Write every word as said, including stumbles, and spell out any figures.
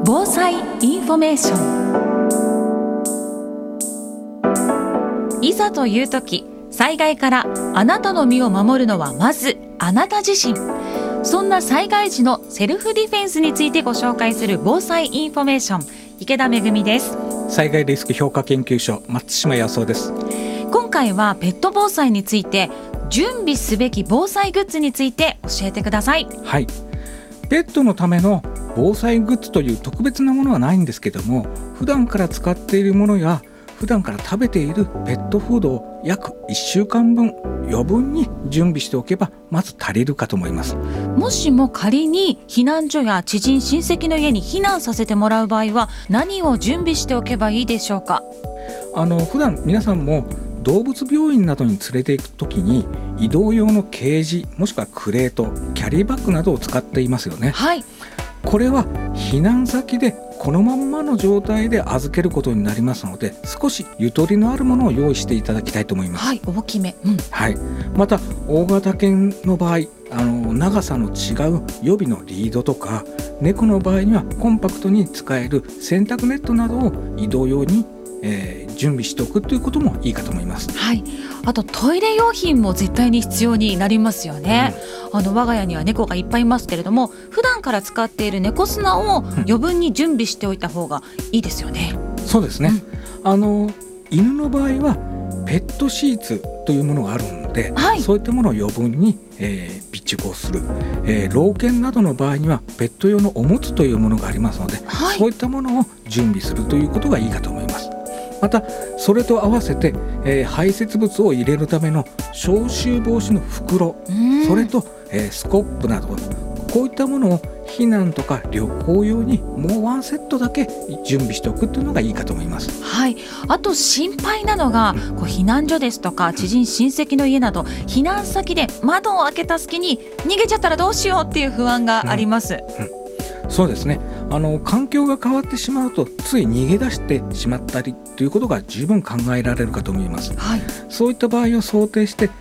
防災インフォメーション。いざという時、災害からあなたの身を守るのはまずあなた自身。そんな災害時のセルフディフェンスについてご紹介する防災インフォメーション、池田めぐみです。 災害リスク評価研究所、松島康夫です。 今回はペット防災について、準備すべき防災グッズについて教えてください。 はい、ペットのための防災グッズという特別なものはないんですけども、普段から使っているものや普段から食べているペットフードを約いっしゅうかんぶん余分に準備しておけばまず足りるかと思います。 もしも仮に避難所や知人親戚の家に避難させてもらう場合は、何を準備しておけばいいでしょうか。 あの普段皆さんも動物病院などに連れて行くときに移動用のケージ、もしくはクレート、キャリーバッグなどを使っていますよね。 はい、 これは避難先でこのまんまの状態で預けることになりますので、少しゆとりのあるものを用意していただきたいと思います。 はい、大きめ、うんはい、また大型犬の場合、あの長さの違う予備のリードとか、猫の場合にはコンパクトに使える洗濯ネットなどを移動用に、えー、準備しておくということもいいかと思います。 はい、あとトイレ用品も絶対に必要になりますよね。うん、あの我が家には猫がいっぱいいますけれども、普段から使っている猫砂を余分に準備しておいた方がいいですよね。 うん、そうですね。うん、あの犬の場合はペットシーツというものがあるので、はい、そういったものを余分に、えー、備蓄をする、えー、老犬などの場合にはペット用のおむつというものがありますので、はい、そういったものを準備するということがいいかと思います。またそれと合わせて、えー、排泄物を入れるための消臭防止の袋、それと、えー、スコップなど、こういったものを避難とか旅行用にもうワンセットだけ準備しておくというのがいいかと思います。 はい、あと心配なのが、うん、こう避難所ですとか知人親戚の家など、避難先で窓を開けた隙に逃げちゃったらどうしようっていう不安があります。 うんうん、そうですね。あの環境が変わってしまうとつい逃げ出してしまったりということが十分考えられるかと思います。はい、そういった場合を想定して